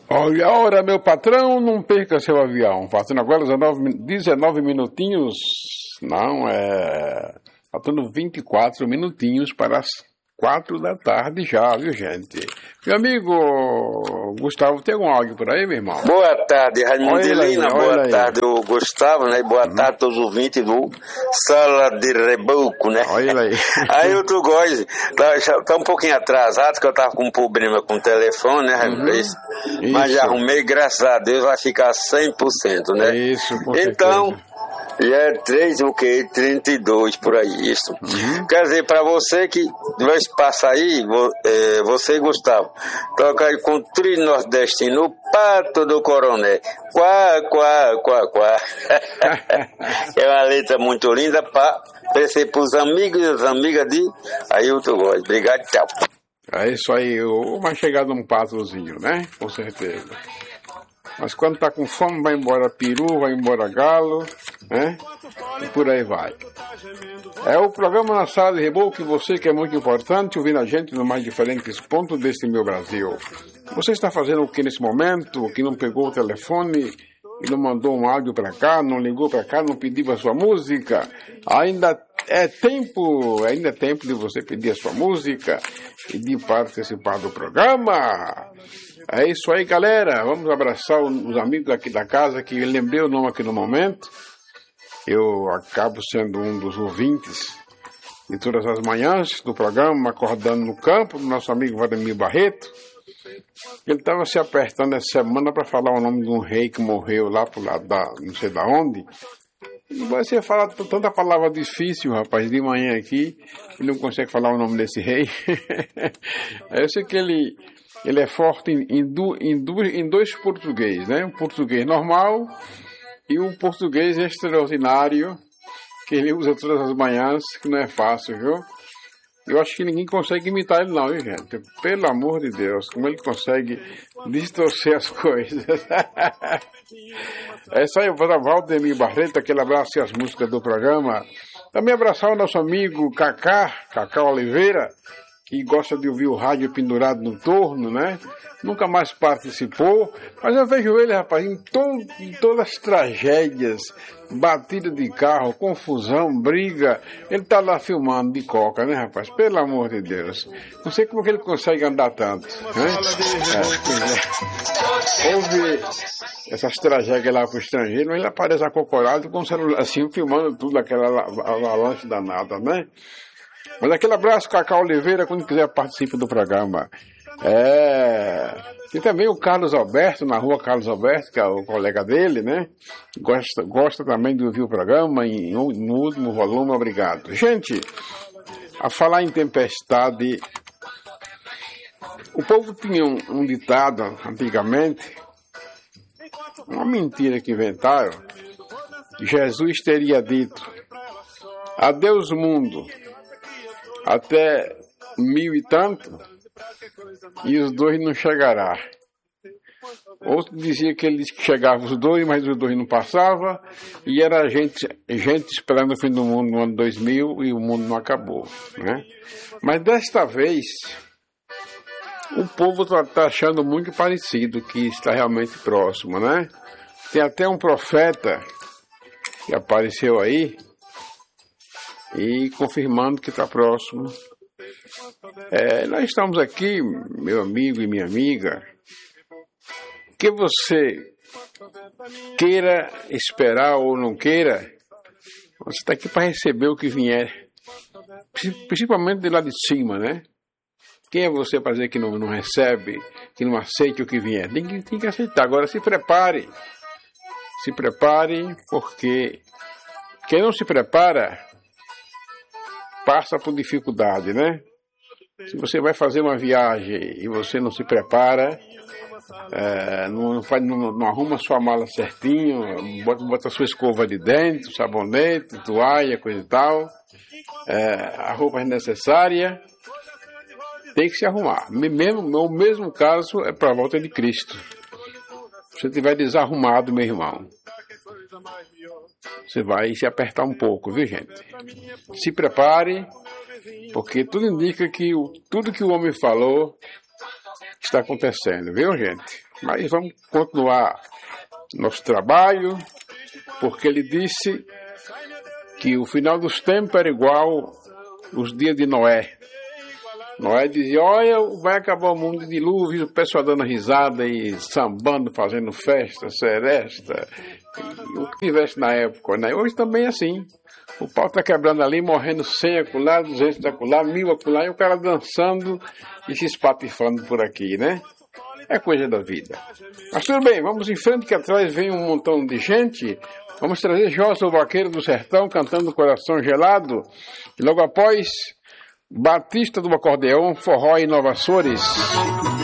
Olha a hora, meu patrão, não perca seu avião. Faltando agora 19 minutinhos. Não, faltando 24 minutinhos para as 4 da tarde já, viu, gente? Meu amigo Gustavo, tem algum áudio por aí, meu irmão? Boa tarde, Raimundo de Lina. Boa tarde, o Gustavo, né? Boa tarde a todos os ouvintes do Sala de Reboco, né? Olha aí. Aí o Tu Góis tá um pouquinho atrasado, que eu tava com um problema com o telefone, né, Raimundo? Mas já arrumei, graças a Deus, vai ficar 100%, né? Isso, com então, certeza. E é 32 por aí, isso. Quer dizer, pra você que vai passar aí, você, Gustavo, toca aí com o trio nordestino, o Pato do Coroné. Quá, quá, quá, quá. É uma letra muito linda pra oferecer pros amigos e as amigas de Ailton Góes. Obrigado, tchau. É isso aí, vai chegar num patozinho, né? Com certeza. Mas quando tá com fome, vai embora peru, vai embora galo, né? E por aí vai. É o programa Na Sala de Reboco, que você que é muito importante, ouvindo a gente nos mais diferentes pontos deste meu Brasil. Você está fazendo o que nesse momento, que não pegou o telefone e não mandou um áudio para cá, não ligou para cá, não pediu a sua música? Ainda é tempo de você pedir a sua música e de participar do programa. É isso aí, galera. Vamos abraçar os amigos aqui da casa, que eu lembrei o nome aqui no momento. Eu acabo sendo um dos ouvintes de todas as manhãs do programa, acordando no campo, do nosso amigo Vladimir Barreto. Ele estava se apertando essa semana para falar o nome de um rei que morreu lá pro lado da não sei da onde. E você fala tanta palavra difícil, rapaz, de manhã aqui, e não consegue falar o nome desse rei. Eu sei que ele é forte em dois português, né? Um português normal e um português extraordinário, que ele usa todas as manhãs, que não é fácil, viu? Eu acho que ninguém consegue imitar ele não, viu, gente? Pelo amor de Deus, como ele consegue distorcer as coisas. É isso aí, para Valdemir Barreto, aquele abraço e as músicas do programa. Também abraçar o nosso amigo Cacá Oliveira, que gosta de ouvir o rádio pendurado no torno, né? Nunca mais participou, mas eu vejo ele, rapaz, em todas as tragédias, batida de carro, confusão, briga, ele tá lá filmando de coca, né, rapaz? Pelo amor de Deus. Não sei como que ele consegue andar tanto, né? Houve essas tragédias lá pro estrangeiro, mas ele aparece acocorado com o celular assim, filmando tudo, aquela avalanche danada, né? Mas aquele abraço, Cacá Oliveira, quando quiser participe do programa. E também o Carlos Alberto, na rua Carlos Alberto, que é o colega dele, né? Gosta também de ouvir o programa no último volume, obrigado. Gente, a falar em tempestade, o povo tinha um ditado antigamente, uma mentira que inventaram. Jesus teria dito: adeus mundo, até 1000 e tanto, e os dois não chegará. Outro dizia que ele disse que chegava os dois, mas os dois não passavam, e era gente esperando o fim do mundo no ano 2000 e o mundo não acabou, né? Mas desta vez o povo está achando muito parecido, que está realmente próximo, né? Tem até um profeta que apareceu aí e confirmando que está próximo. Nós estamos aqui, meu amigo e minha amiga, que você queira esperar ou não queira, você está aqui para receber o que vier, principalmente de lá de cima, né? Quem é você para dizer que não recebe, que não aceite o que vier? Tem que aceitar. Agora se prepare, porque quem não se prepara passa por dificuldade, né? Se você vai fazer uma viagem e você não se prepara, não arruma sua mala certinho, bota sua escova de dente, sabonete, toalha, coisa e tal, a roupa é necessária, tem que se arrumar. O mesmo caso é para a volta de Cristo. Se você estiver desarrumado, meu irmão, você vai se apertar um pouco, viu, gente? Se prepare, porque tudo indica que tudo que o homem falou está acontecendo, viu, gente? Mas vamos continuar nosso trabalho, porque ele disse que o final dos tempos era igual os dias de Noé. Noé dizia, olha, vai acabar o mundo de dilúvio, o pessoal dando risada e sambando, fazendo festa, seresta, o que tivesse na época, né? Hoje também é assim. O pau está quebrando ali, morrendo 100 acolá, 200 acolá, 1000 acolá, e o cara dançando e se espatifando por aqui, né? É coisa da vida. Mas tudo bem, vamos em frente, que atrás vem um montão de gente. Vamos trazer Josa, o vaqueiro do sertão, cantando Coração Gelado. E logo após, Batista do Acordeão, Forró e Inovações.